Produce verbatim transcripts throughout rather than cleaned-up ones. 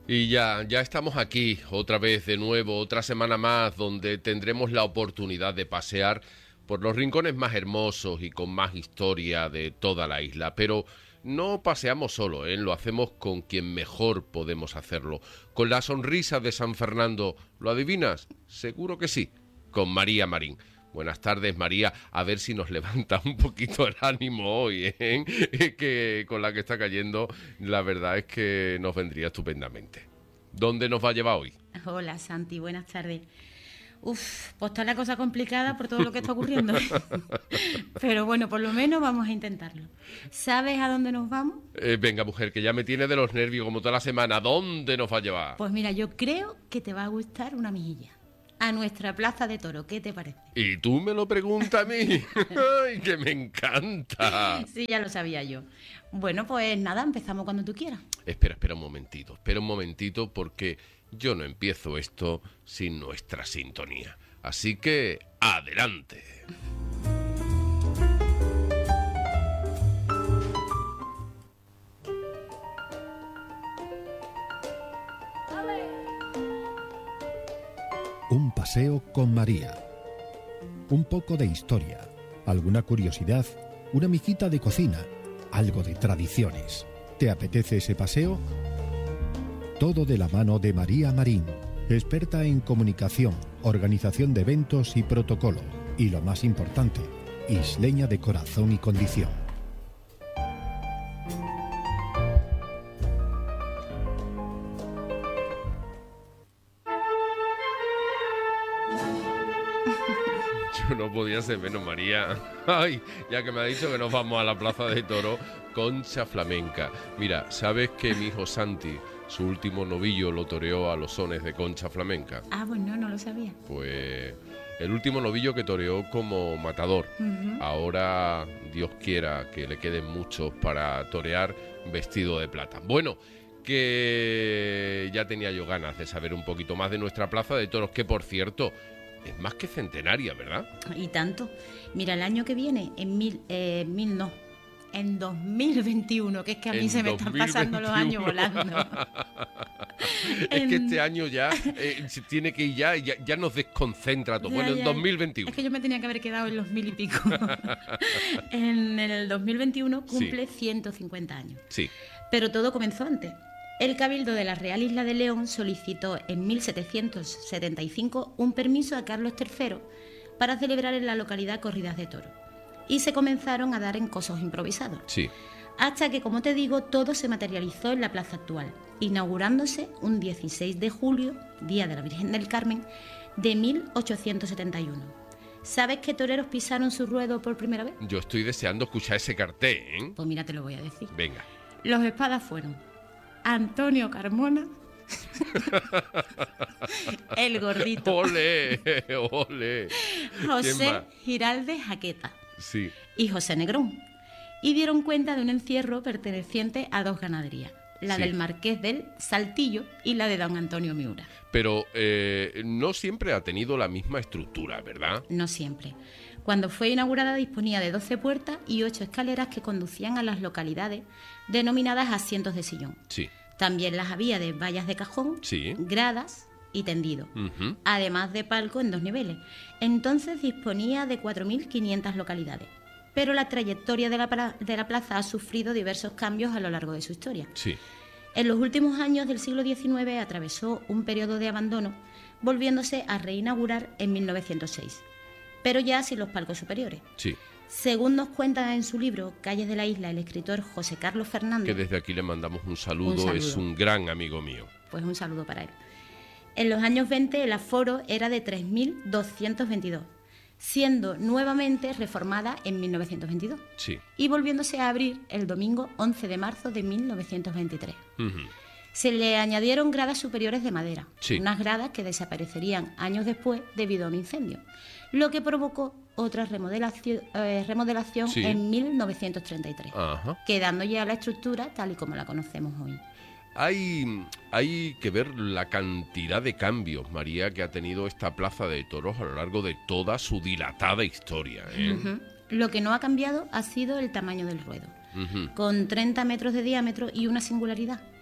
Y ya, ya estamos aquí, otra vez de nuevo, otra semana más, donde tendremos la oportunidad de pasear por los rincones más hermosos y con más historia de toda la isla. Pero no paseamos solo, ¿eh? Lo hacemos con quien mejor podemos hacerlo. Con la sonrisa de San Fernando, ¿lo adivinas? Seguro que sí, con María Marín. Buenas tardes, María. A ver si nos levanta un poquito el ánimo hoy, ¿eh? Que con la que está cayendo, la verdad es que nos vendría estupendamente. ¿Dónde nos va a llevar hoy? Hola, Santi. Buenas tardes. Uf, pues está la cosa complicada por todo lo que está ocurriendo. Pero bueno, por lo menos vamos a intentarlo. ¿Sabes a dónde nos vamos? Eh, venga, mujer, que ya me tiene de los nervios como toda la semana. ¿Dónde nos va a llevar? Pues mira, yo creo que te va a gustar una mejilla. A nuestra plaza de toro, ¿qué te parece? ¿Y tú me lo preguntas a mí? ¡Ay, que me encanta! Sí, ya lo sabía yo. Bueno, pues nada, empezamos cuando tú quieras. Espera, espera un momentito, espera un momentito porque yo no empiezo esto sin nuestra sintonía. Así que, ¡adelante! Un paseo con María. Un poco de historia, alguna curiosidad, una mijita de cocina, algo de tradiciones. ¿Te apetece ese paseo? Todo de la mano de María Marín, experta en comunicación, organización de eventos y protocolo. Y lo más importante, isleña de corazón y condición. Yo no podía ser menos, María. Ay, ya que me ha dicho que nos vamos a la Plaza de Toro, Concha Flamenca. Mira, ¿sabes que mi hijo Santi, su último novillo, lo toreó a los sones de Concha Flamenca? Ah, pues no, no lo sabía. Pues el último novillo que toreó como matador. Uh-huh. Ahora, Dios quiera que le queden muchos para torear vestido de plata. Bueno, que ya tenía yo ganas de saber un poquito más de nuestra Plaza de Toros, que por cierto es más que centenaria, ¿verdad? Y tanto. Mira, el año que viene, en mil, eh, mil no, en dos mil veintiuno, que es que a mí en se me dos mil están pasando veintiuno. los años volando. Es en... que este año ya eh, se tiene que ir ya, ya, ya nos desconcentra todo. Ya, bueno, en ya, dos mil veintiuno. Es que yo me tenía que haber quedado en los mil y pico. en el dos mil veintiuno cumple sí. ciento cincuenta años. Sí. Pero todo comenzó antes. El Cabildo de la Real Isla de León solicitó en mil setecientos setenta y cinco un permiso a Carlos tercero para celebrar en la localidad corridas de toros. Y se comenzaron a dar encosos improvisados. Sí. Hasta que, como te digo, todo se materializó en la plaza actual, inaugurándose un dieciséis de julio, Día de la Virgen del Carmen, de mil ochocientos setenta y uno. ¿Sabes qué toreros pisaron su ruedo por primera vez? Yo estoy deseando escuchar ese cartel, ¿eh? Pues mira, te lo voy a decir. Venga. Los espadas fueron Antonio Carmona, el gordito, ole, ole, José Giralde Jaqueta, sí, y José Negrón, y dieron cuenta de un encierro perteneciente a dos ganaderías, la sí. del Marqués del Saltillo y la de don Antonio Miura. Pero eh, no siempre ha tenido la misma estructura, ¿verdad? No siempre. Cuando fue inaugurada disponía de doce puertas y ocho escaleras que conducían a las localidades denominadas asientos de sillón. Sí. También las había de vallas de cajón, sí. gradas y tendido, uh-huh. además de palco en dos niveles. Entonces disponía de cuatro mil quinientas localidades. Pero la trayectoria de la, de la plaza ha sufrido diversos cambios a lo largo de su historia. Sí. En los últimos años del siglo diecinueve atravesó un periodo de abandono, volviéndose a reinaugurar en mil novecientos seis. Pero ya sin los palcos superiores. Sí. Según nos cuenta en su libro Calles de la Isla el escritor José Carlos Fernández... Que desde aquí le mandamos un saludo, un saludo, es un gran amigo mío. Pues un saludo para él. En los años veinte el aforo era de tres mil doscientos veintidós, siendo nuevamente reformada en mil novecientos veintidós. Sí. Y volviéndose a abrir el domingo once de marzo de mil novecientos veintitrés. Uh-huh. Se le añadieron gradas superiores de madera, sí. unas gradas que desaparecerían años después debido a un incendio, lo que provocó otra remodelación, eh, remodelación sí. en mil novecientos treinta y tres, Ajá. quedando ya la estructura tal y como la conocemos hoy. Hay, hay que ver la cantidad de cambios, María, que ha tenido esta plaza de toros a lo largo de toda su dilatada historia, ¿eh? Uh-huh. Lo que no ha cambiado ha sido el tamaño del ruedo, uh-huh. con treinta metros de diámetro y una singularidad.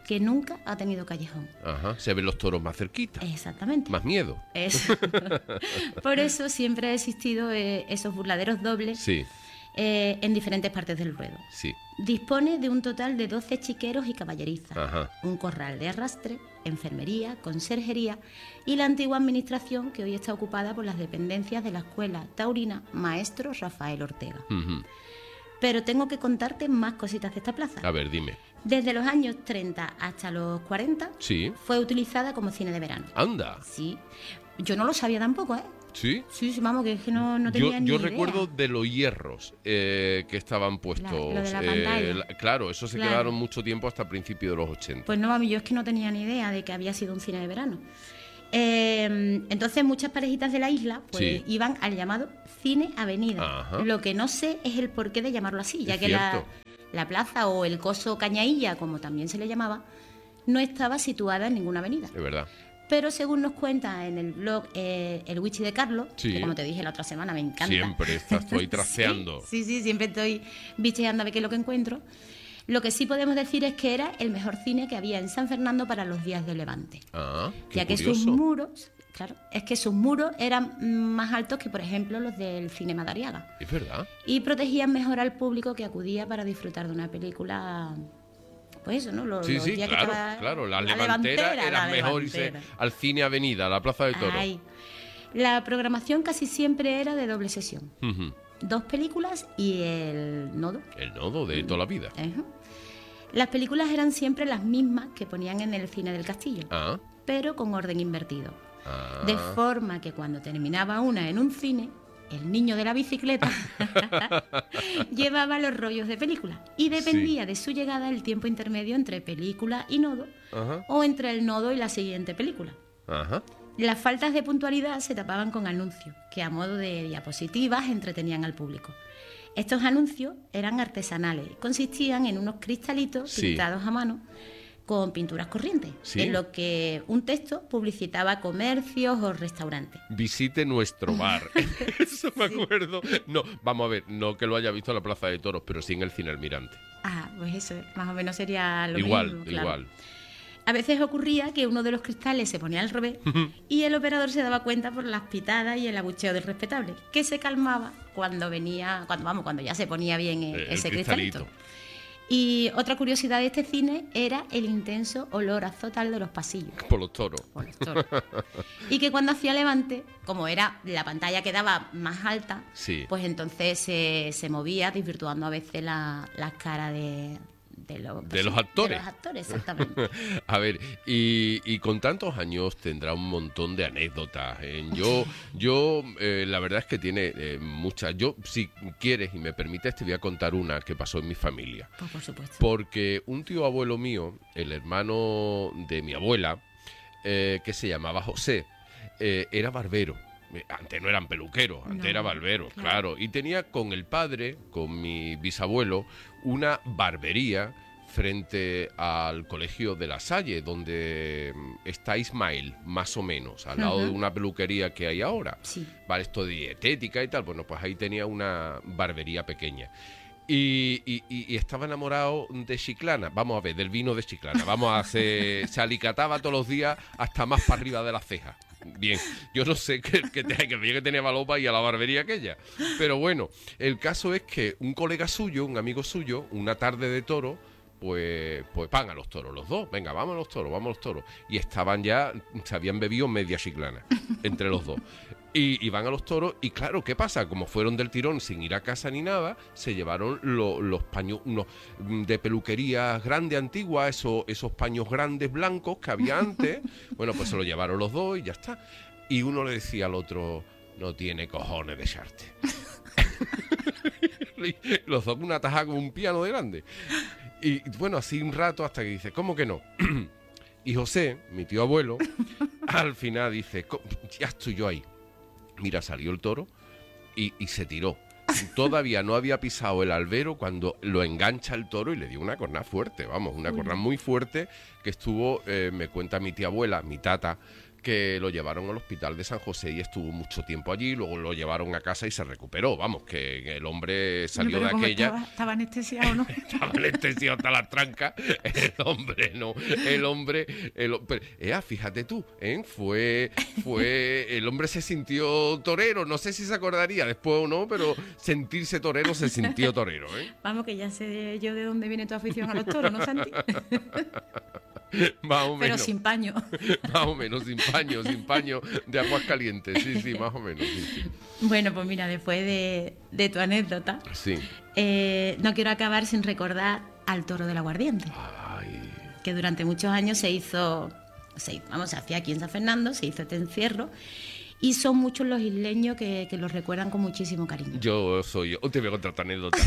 que nunca ha tenido callejón. Ajá, se ven los toros más cerquita. Exactamente. Más miedo. Es... Por eso siempre ha existido eh, esos burladeros dobles Sí, eh, en diferentes partes del ruedo. sí. Dispone de un total de doce chiqueros y caballerizas, Ajá. un corral de arrastre, enfermería, conserjería y la antigua administración que hoy está ocupada por las dependencias de la Escuela Taurina Maestro Rafael Ortega. Ujú. Pero tengo que contarte más cositas de esta plaza. A ver, dime. Desde los años treinta hasta los cuarenta Sí. fue utilizada como cine de verano. Anda. Sí, yo no lo sabía tampoco, ¿eh? Sí. Sí, sí, vamos, que es que no, no Yo, tenía ni yo idea. recuerdo de los hierros eh, que estaban puestos. La- lo de la eh, pantalla. la- claro, eso se Claro. quedaron mucho tiempo hasta principios de los ochenta. Pues no, mami, yo es que no tenía ni idea de que había sido un cine de verano. Eh, entonces muchas parejitas de la isla pues Sí. iban al llamado Cine Avenida. Ajá. Lo que no sé es el porqué de llamarlo así, ya Es que la, cierto. la plaza o el coso Cañailla, como también se le llamaba, no estaba situada en ninguna avenida. Es verdad. Pero según nos cuenta en el blog eh, El Wichi de Carlos, Sí. que como te dije la otra semana, me encanta. Siempre estás tú ahí trasteando. Sí, sí, sí, siempre estoy bicheando a ver qué es lo que encuentro. Lo que sí podemos decir es que era el mejor cine que había en San Fernando para los días de Levante. Ah, qué Ya que curioso. sus muros, claro, es que sus muros eran más altos que, por ejemplo, los del cine Madariaga. Es verdad. Y protegían mejor al público que acudía para disfrutar de una película. Pues eso, ¿no? Los, Sí, los sí, días que claro, estaba- claro. La, la levantera, levantera, era la mejor irse levantera. al cine Avenida, a la Plaza de Toros. Ay. La programación casi siempre era de doble sesión. Ujú. Dos películas y el nodo. El nodo de toda la vida. Ajá. Las películas eran siempre las mismas que ponían en el cine del Castillo, Ah, pero con orden invertido. ah. De forma que cuando terminaba una en un cine, el niño de la bicicleta llevaba los rollos de película y dependía de su llegada el tiempo intermedio entre película y nodo Ajá, o entre el nodo y la siguiente película. ajá. Las faltas de puntualidad se tapaban con anuncios que a modo de diapositivas entretenían al público. Estos anuncios eran artesanales, consistían en unos cristalitos Sí. pintados a mano con pinturas corrientes, Sí. en lo que un texto publicitaba comercios o restaurantes. Visite nuestro bar. Eso me acuerdo. No, vamos a ver, no que lo haya visto en la Plaza de Toros, pero sí en el Cine Almirante. Ah, pues eso, más o menos sería lo Igual, mismo. claro. igual. A veces ocurría que uno de los cristales se ponía al revés y el operador se daba cuenta por las pitadas y el abucheo del respetable, que se calmaba cuando venía, cuando vamos, cuando ya se ponía bien eh, El ese cristalito. cristalito. Y otra curiosidad de este cine era el intenso olor azotal de los pasillos. Por los toros. Por los toros. Y que cuando hacía levante, como era la pantalla quedaba más alta, Sí. pues entonces se, se movía, desvirtuando a veces la, la cara de, de, los, De los actores. De los actores, exactamente. A ver, y, y con tantos años tendrá un montón de anécdotas. ¿eh? Yo, yo eh, la verdad es que tiene eh, muchas. Yo, si quieres y me permites, te voy a contar una que pasó en mi familia. Pues por supuesto. Porque un tío abuelo mío, el hermano de mi abuela, eh, que se llamaba José, eh, era barbero. Eh, Antes no eran peluqueros, antes No, era barbero, claro. claro. Y tenía con el padre, con mi bisabuelo, una barbería frente al colegio de La Salle, donde mm, está Ismael, más o menos, al lado Ujú. de una peluquería que hay ahora. Sí. Vale, esto de dietética y tal. Bueno, pues ahí tenía una barbería pequeña. Y, y- y- y estaba enamorado de Chiclana. Vamos a ver, del vino de Chiclana. Vamos a hacer. Se alicataba todos los días hasta más para arriba de las cejas. Bien, yo no sé que, que, te- que, que tenía malopa y a la barbería aquella. Pero bueno, el caso es que un colega suyo, un amigo suyo, una tarde de toro, pues, pues van a los toros los dos. Venga, vamos a los toros, vamos a los toros. Y estaban ya, se habían bebido media Chiclana entre los dos. Y, y van a los toros y claro, ¿qué pasa? Como fueron del tirón sin ir a casa ni nada, se llevaron lo- los paños unos, mm, de peluquería grande, antigua, esos, esos paños grandes blancos que había antes. Bueno, pues se lo llevaron los dos y ya está. Y uno le decía al otro, no tiene cojones de echarte. Los dos con una tajada como un piano de grande. Y bueno, así un rato hasta que dice, ¿cómo que no? Y José, mi tío abuelo, al final dice, "Co- ya estoy yo ahí. Mira, salió el toro y, y se tiró. Todavía no había pisado el albero cuando lo engancha el toro y le dio una cornada fuerte, vamos, una cornada muy fuerte que estuvo, eh, me cuenta mi tía abuela, mi tata, que lo llevaron al hospital de San José y estuvo mucho tiempo allí, luego lo llevaron a casa y se recuperó, vamos, que el hombre salió no, de aquella... Estaba, estaba anestesiado, ¿no? Estaba anestesiado hasta las trancas, el hombre no, el hombre... El, pero, eh, fíjate tú, ¿eh? fue, fue... El hombre se sintió torero, no sé si se acordaría después o no, pero sentirse torero se sintió torero, ¿eh? Vamos, que ya sé yo de dónde viene tu afición a los toros, ¿no, Santi? Más o menos. Pero sin paño. Más o menos, sin paño, sin paño de aguas calientes, sí, sí, más o menos. Sí, sí. Bueno, pues mira, después de, de tu anécdota, sí. eh, no quiero acabar sin recordar al toro del aguardiente. Ay. Que durante muchos años se hizo, se, vamos, se hacía aquí en San Fernando, se hizo este encierro. Y son muchos los isleños que, que los recuerdan con muchísimo cariño. Yo soy yo. Te voy a contar esta anécdota.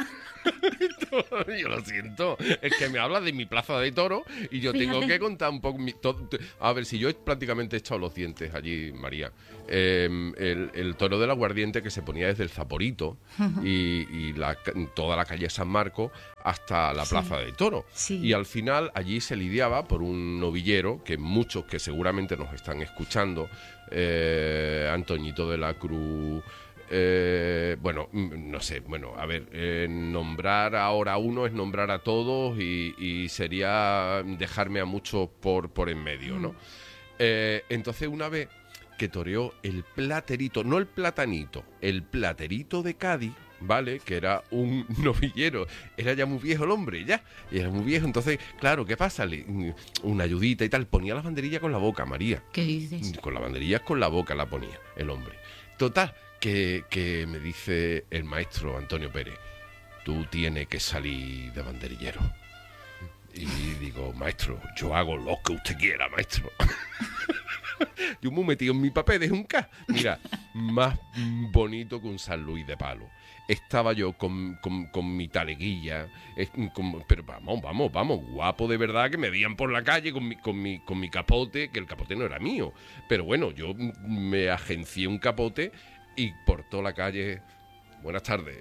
Yo lo siento. Es que me habla de mi plaza de toro y yo Fíjate. tengo que contar un poco... Mi, to, a ver, si yo he prácticamente echado los dientes allí, María. Eh, el, el toro del aguardiente que se ponía desde el Zaporito uh-huh. y, y la, toda la calle San Marco hasta la plaza sí. de toro. Sí. Y al final allí se lidiaba por un novillero que muchos que seguramente nos están escuchando... Eh, Antoñito de la Cruz, eh, bueno, no sé, bueno, a ver, eh, nombrar ahora a uno es nombrar a todos y, y sería dejarme a muchos por, por en medio, ¿no? Eh, entonces una vez que toreó el platerito, no el platanito, el platerito de Cádiz, ¿vale? Que era un novillero, era ya muy viejo el hombre, ya, y era muy viejo, entonces, claro, ¿qué pasa? Le, una ayudita y tal, ponía las banderillas con la boca, María. ¿Qué dices? Con las banderillas con la boca la ponía el hombre. Total, que, que me dice el maestro Antonio Pérez, tú tienes que salir de banderillero. Y digo, maestro, yo hago lo que usted quiera, maestro. Yo me he metido en mi papel de un K. Mira, más bonito que un San Luis de palo. Estaba yo con, con, con mi taleguilla, es, con, pero vamos, vamos, vamos, guapo de verdad, que me veían por la calle con mi, con, mi, con mi capote, que el capote no era mío. Pero bueno, yo me agencié un capote y por toda la calle, buenas tardes.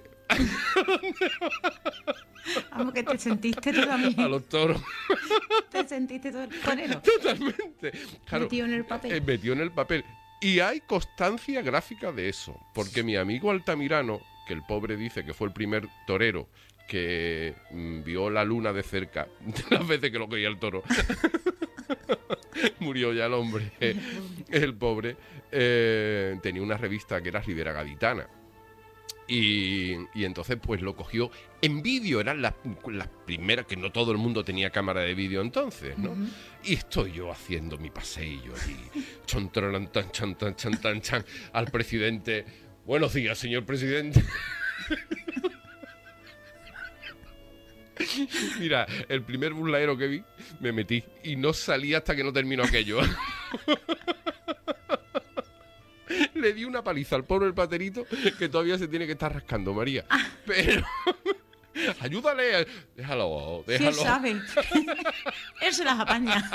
Vamos, que te sentiste tú también. A los toros. ¿Te sentiste todo el torero? Totalmente. Claro, metido en el papel. Eh, metido en el papel. Y hay constancia gráfica de eso, porque mi amigo Altamirano, que el pobre dice que fue el primer torero que mm, vio la luna de cerca de las veces que lo quería el toro. Murió ya el hombre, eh, el pobre. Eh, tenía una revista que era Ribera Gaditana. Y, y entonces pues lo cogió en vídeo, eran las, las primeras, que no todo el mundo tenía cámara de vídeo entonces, ¿no? Uh-huh. Y estoy yo haciendo mi paseillo allí, chon, taran, tan, chan, tan, chan, tan, chan, al presidente. Buenos días, señor presidente. Mira, el primer burlaero que vi, me metí y no salí hasta que no terminó aquello. Le di una paliza al pobre el paterito que todavía se tiene que estar rascando, María. Pero ayúdale, déjalo, déjalo. ¿Quién sabe? Él se las apaña.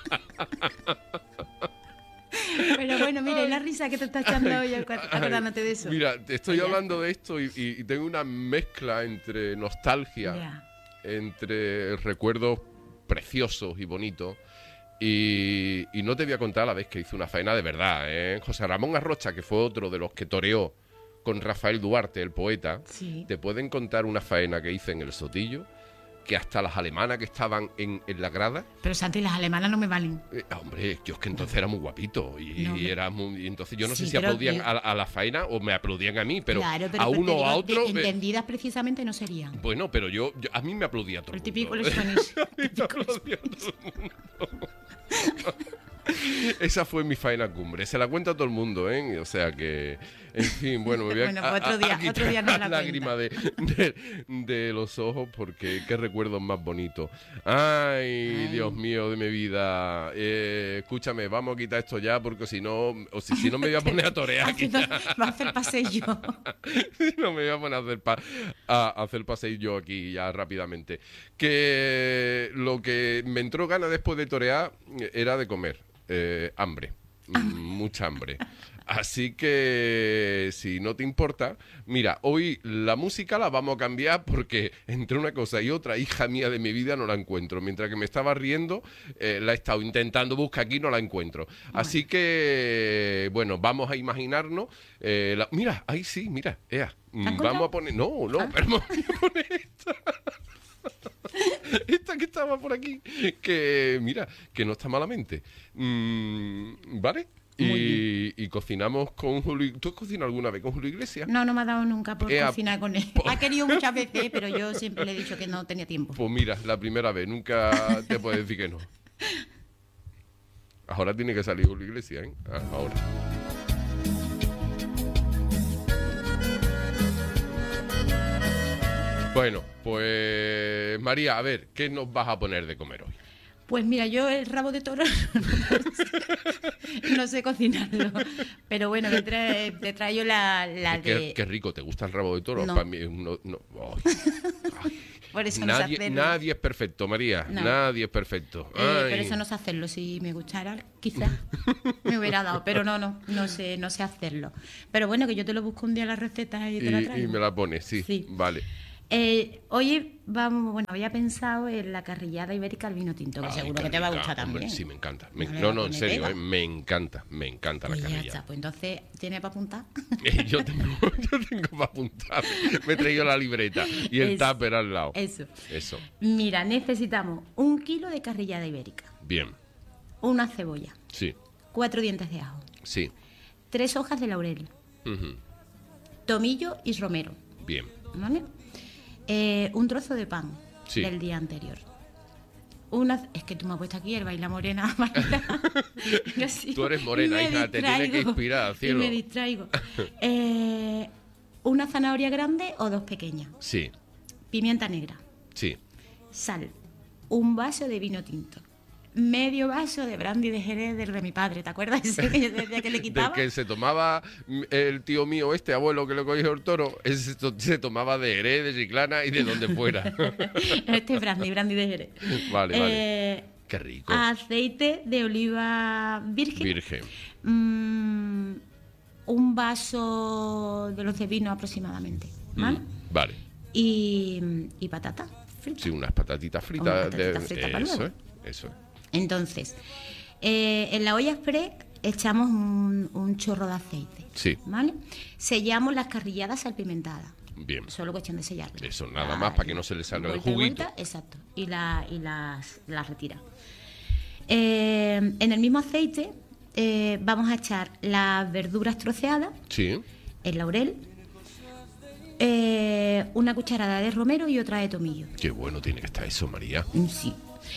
Pero bueno, mira, y la risa que te está echando hoy acordándote de eso. Mira, te estoy hablando de esto y, y, y tengo una mezcla entre nostalgia, yeah. entre recuerdos preciosos y bonitos. Y, y no te voy a contar la vez que hice una faena de verdad, ¿eh? José Ramón Arrocha, que fue otro de los que toreó con Rafael Duarte, el poeta, sí. Te pueden contar una faena que hice en el Sotillo, que hasta las alemanas que estaban en, en la grada... Pero Santi, las alemanas no me valen. Eh, hombre, yo es que entonces era muy guapito y, no, y era muy, y entonces yo no sí, sé si aplaudían que... a, a la faena o me aplaudían a mí, pero, claro, pero a uno o a otro... De, entendidas precisamente no serían. Bueno, pero yo, yo a mí me aplaudía todo el, el típico mundo. Spanish. A mí me aplaudía todo el mundo. Esa fue mi faena cumbre. Se la cuenta a todo el mundo, ¿eh? O sea que, en fin, bueno, me voy a, bueno, pues otro día, a, a otro día no la lágrima de, de, de los ojos porque qué recuerdos más bonitos. Ay, Ay, Dios mío de mi vida. Eh, escúchame, vamos a quitar esto ya porque si no, o si, si no me voy a poner a torear aquí. Va a hacer paseillo. Si no me voy a poner a hacer, pa, a hacer paseillo aquí ya rápidamente. Que lo que me entró ganas después de torear era de comer. Eh, hambre, mucha hambre. Así que, si no te importa, mira, hoy la música la vamos a cambiar porque entre una cosa y otra, hija mía de mi vida, no la encuentro. Mientras que me estaba riendo, eh, la he estado intentando buscar aquí, no la encuentro. Así que, bueno, vamos a imaginarnos. Eh, la, mira, ahí sí, mira, ea, vamos a poner. No, no, ah. pero vamos a poner esta. Esta que estaba por aquí, que mira, que no está malamente. Mm, ¿Vale? Y, y cocinamos con Julio. ¿Tú has cocinado alguna vez con Julio Iglesias? No, no me ha dado nunca por Eh, cocinar con él. po- Ha querido muchas veces, pero yo siempre le he dicho que no tenía tiempo. Pues mira, la primera vez, nunca te puedo decir que no. Ahora tiene que salir Julio Iglesias, ¿eh? Ah, Ahora. Bueno, pues María, a ver, ¿qué nos vas a poner de comer hoy? Pues mira, yo el rabo de toro no sé cocinarlo. Pero bueno, te, trae, te traigo la, la qué, de... qué rico, ¿te gusta el rabo de toro? No. Para mí, no, no. Ay, ay. Por eso no sé Nadie, hacerlo. nadie es perfecto, María. No. Nadie es perfecto. Eh, Ay. pero eso no sé hacerlo. Si me gustara, quizás me hubiera dado. Pero no, no, no sé, no sé hacerlo. Pero bueno, que yo te lo busco un día la receta y te la Y, traigo. y me la pones, sí. Sí. Vale. Eh, hoy vamos, bueno, había pensado en la carrillada ibérica al vino tinto, que Ay, seguro qué que te va a rica, gustar hombre, también. Sí, me encanta. Me- No le no, va no, a en poner serio, pega. eh, me encanta, me encanta Pues la ya carrilla. está, pues entonces, ¿tiene para apuntar? Eh, yo tengo, yo tengo para apuntar. Me he traído la libreta y el Eso. tupper al lado. Eso. Eso. Mira, necesitamos un kilo de carrillada ibérica, Bien. una cebolla, Sí, cuatro dientes de ajo, sí. tres hojas de laurel, Ujú. tomillo y romero, Bien. ¿vale? Eh, un trozo de pan Sí. del día anterior. Una, es que tú me has puesto aquí el baila morena. baila. Yo sí, Tú eres morena, me hija, te tiene que distraigo, inspirar, cielo. Y me distraigo. Eh, una zanahoria grande o dos pequeñas. Sí, Pimienta negra. sí. Sal. Un vaso de vino tinto. Medio vaso de brandy de Jerez del de mi padre. ¿Te acuerdas ese que yo decía que le Del quitaba? que se tomaba mm, el tío mío, este abuelo que le cogió el toro, ese se, to- se tomaba de Jerez, de Chiclana y de donde fuera. Este es brandy, brandy de Jerez. Vale, vale. Eh, Qué rico. Aceite de oliva virgen. Virgen. Mm, un vaso de los de vino aproximadamente, ¿vale? Mm, Vale. Y, y patata frita. Sí, unas patatitas fritas. Unas patatitas de- fritas para eso luego. es, eso es. Entonces, eh, en la olla express echamos un, un chorro de aceite, Sí. ¿vale? Sellamos las carrilladas salpimentadas. Bien. Solo cuestión de sellarlas. Eso, nada La- más para que no se le salga el vuelta y juguito. vuelta, exacto. Y, la, y las, las retira. Eh, en el mismo aceite eh, vamos a echar las verduras troceadas, Sí. el laurel, eh, una cucharada de romero y otra de tomillo. Qué bueno tiene que estar eso, María. Mm, Sí.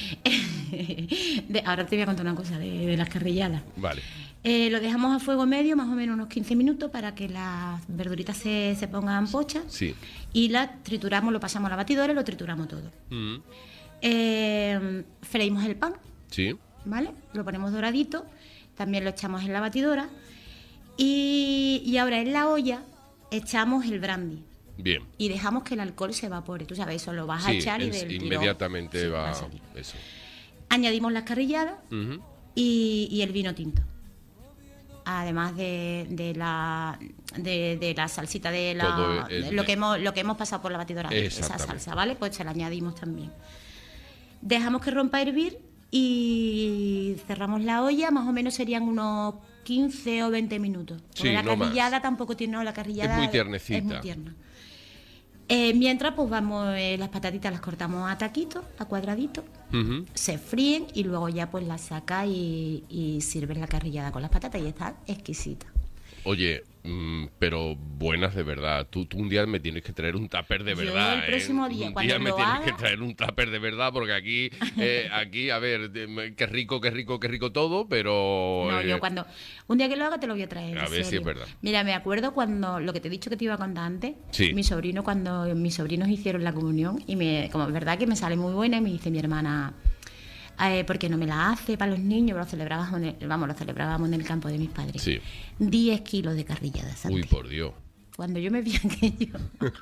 De- ahora te voy a contar una cosa de, de las carrilladas. Vale. Eh, lo dejamos a fuego medio, más o menos unos quince minutos, para que las verduritas se, se pongan pochas. Sí. Y las trituramos, lo pasamos a la batidora y lo trituramos todo. Mm, Eh, freímos el pan, Sí. ¿vale? Lo ponemos doradito, también lo echamos en la batidora. Y, y ahora en la olla echamos el brandy Bien. y dejamos que el alcohol se evapore. Tú sabes, eso lo vas a Sí, echar y en- del tirón, inmediatamente sí, va a salir. eso. Añadimos las carrilladas Ujú. y, y el vino tinto. Además de, de la de, de la salsita de la Todo el- de lo que hemos lo que hemos pasado por la batidora, esa Exactamente. salsa, ¿vale? Pues se la añadimos también. Dejamos que rompa a hervir y cerramos la olla, más o menos serían unos quince o veinte minutos. Porque Sí, la no más. carrillada tampoco tiene, no, la carrillada Es muy tiernecita. es muy tierna. Eh, mientras, pues vamos, eh, las patatitas las cortamos a taquitos, a cuadraditos, Ujú. se fríen y luego ya pues las sacas y, y sirves la carrillada con las patatas y está exquisita. Oye, mm, pero buenas de verdad. Tú, tú un día me tienes que traer un tupper de Yo verdad. el próximo ¿eh? día, un cuando día me lo tienes haga- que traer un tupper de verdad porque aquí, eh, aquí, a ver, de- qué rico, qué rico, qué rico todo, pero... No, eh, yo cuando un día que lo haga te lo voy a traer. A en ver si serio. es verdad. Mira, me acuerdo cuando lo que te he dicho que te iba a contar antes. Sí. Mi sobrino, cuando mis sobrinos hicieron la comunión y me, como es verdad que me sale muy buena, y me dice mi hermana, eh, ¿por qué no me la hace para los niños? Lo celebrábamos en el, vamos, lo celebrábamos en el campo de mis padres. Sí. diez kilos de carrillada, ¿sabes? Uy, por Dios. Cuando yo me vi aquello,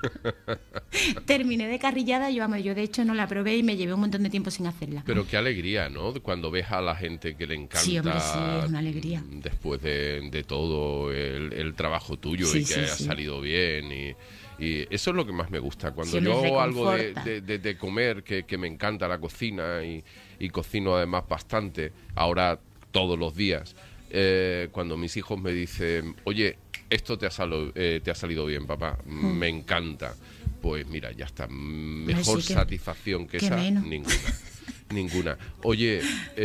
terminé de carrillada, yo, vamos, yo de hecho no la probé y me llevé un montón de tiempo sin hacerla. Pero qué alegría, ¿no? Cuando ves a la gente que le encanta. Sí, hombre, sí, es una alegría. Después de, de todo el, el trabajo tuyo Sí, y que sí, haya sí. salido bien y... Y eso es lo que más me gusta. Cuando Sí, me yo hago algo de, reconforta. de, de- de comer, que, que me encanta la cocina y, y cocino además bastante, ahora todos los días, eh, cuando mis hijos me dicen, oye, esto te ha, salo- eh, te ha salido bien, papá, me encanta, pues mira, ya está. Mejor sí, que- satisfacción que que esa, menos. ninguna. Ninguna. Oye,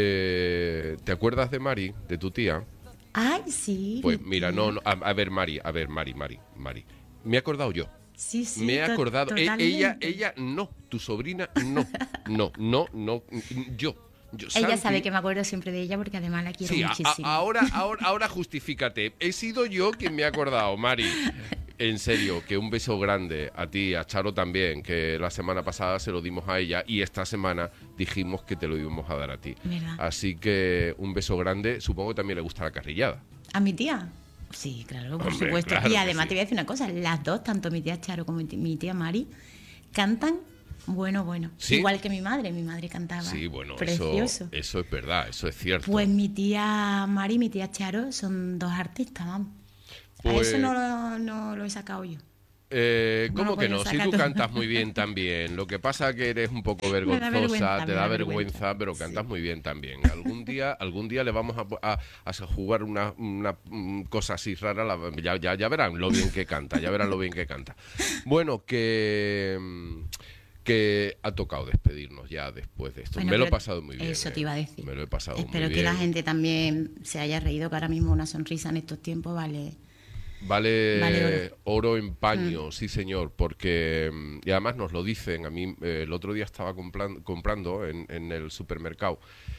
eh, ¿te acuerdas de Mari, de tu tía? Ay, sí. Pues mi mira, tía. no, no a, a ver, Mari, a ver, Mari, Mari, Mari. Me he acordado yo. Sí, sí. Me he to- acordado. E- totalmente. ella, ella, no. Tu sobrina, no. No, no, no. Yo. yo Ella Santi, sabe que me acuerdo siempre de ella porque además la quiero sí, a- a- muchísimo. ahora, ahora, ahora justifícate. He sido yo quien me ha acordado, Mari. En serio, que un beso grande a ti, a Charo también, que la semana pasada se lo dimos a ella y esta semana dijimos que te lo íbamos a dar a ti. ¿Verdad? Así que un beso grande. Supongo que también le gusta la carrillada. ¿A mi tía? Sí, claro, por Hombre, supuesto. claro y que además sí. te voy a decir una cosa, las dos, tanto mi tía Charo como mi tía- mi tía Mari, cantan bueno, bueno. ¿Sí? Igual que mi madre, mi madre cantaba. Sí, bueno, precioso. eso, eso es verdad, eso es cierto. Pues mi tía Mari y mi tía Charo son dos artistas, vamos. Pues- A eso no lo, no lo he sacado yo. Eh, No ¿Cómo lo que puedo no? Si sacar tú todo. cantas muy bien también. Lo que pasa que eres un poco Me da vergonzosa, vergüenza, te me da da vergüenza, vergüenza. pero cantas muy bien también. Algún día, algún día le vamos a, a- a jugar una, una, mm, cosa así rara. la- ya, ya, ya verán lo bien que canta, ya verán lo bien que canta. Bueno, que mm, que ha tocado despedirnos ya después de esto. Bueno, Me lo he pero pasado muy bien. Eso eh. te iba a decir. Me lo he pasado Espero muy que bien. la gente también se haya reído, que ahora mismo una sonrisa en estos tiempos vale. Vale, Vale oro. oro en paño, sí señor, porque, mm, y además nos lo dicen, a mí eh, el otro día estaba compran- comprando en, en el supermercado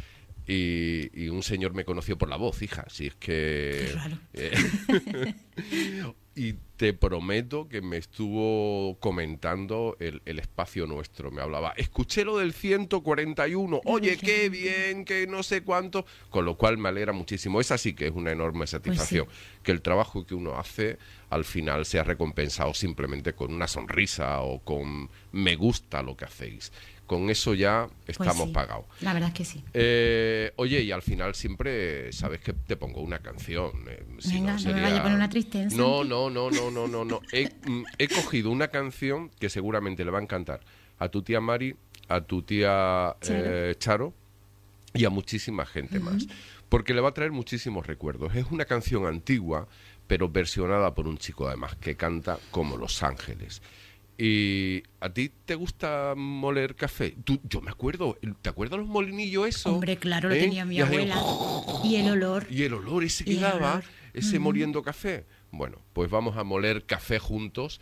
y, y un señor me conoció por la voz, hija, si es que... Qué raro. eh, y te prometo que me estuvo comentando el, el espacio nuestro, me hablaba, escuché lo del ciento cuarenta y uno, oye, qué bien, que no sé cuánto, con lo cual me alegra muchísimo, esa sí que es una enorme satisfacción, que el trabajo que uno hace al final sea recompensado simplemente con una sonrisa o con me gusta lo que hacéis, con eso ya Pues estamos sí, pagados. La verdad es que sí. Eh, oye, y al final siempre sabes que te pongo una canción. eh, si Venga, no me sería- vaya a poner una triste, ¿eh, No, Santi? no, no, no, no, no, no. He, mm, he cogido una canción que seguramente le va a encantar a tu tía Mari, a tu tía eh, Charo y a muchísima gente más. Porque le va a traer muchísimos recuerdos. Es una canción antigua, pero versionada por un chico además que canta como Los Ángeles. ¿Y a ti te gusta moler café? Tú, yo me acuerdo, ¿te acuerdas los molinillos eso? Hombre, claro, lo ¿Eh? tenía mi Y hacían abuela. Y el olor. Y el olor ese que Y el daba, olor. ese moliendo café. Bueno, pues vamos a moler café juntos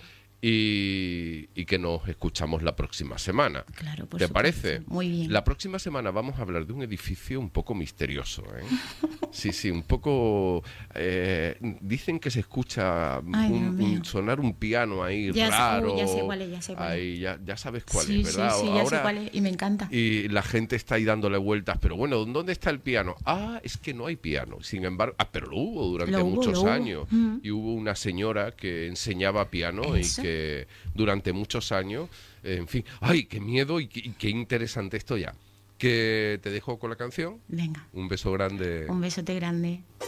y, y que nos escuchamos la próxima semana. Claro, por ¿Te supuesto. parece? Muy bien. La próxima semana vamos a hablar de un edificio un poco misterioso, ¿eh? Sí, sí, un poco... eh, dicen que se escucha Ay, un- Dios mío. un sonar un piano ahí Ya sé- raro. uy, ya sé cuál es, ya sé cuál es. Ahí, ya, ya sabes cuál Sí, es, ¿verdad? sí, sí, ya Ahora, sé cuál es. Y me encanta. y la gente está ahí dándole vueltas, pero bueno, ¿dónde está el piano? Ah, es que no hay piano. Sin embargo, ah, pero lo hubo durante Lo hubo, muchos lo hubo. años. Mm. Y hubo una señora que enseñaba piano Eso. y que durante muchos años, eh, en fin, ¡ay, qué miedo y qué, y qué interesante esto ya! Que te dejo con la canción. Venga, Un beso grande. un besote grande.